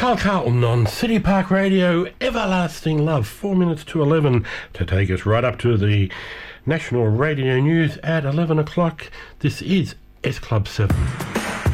Carl Carlton on City Park Radio, Everlasting Love, 4 minutes to 11 to take us right up to the National Radio News at 11 o'clock. This is S Club 7.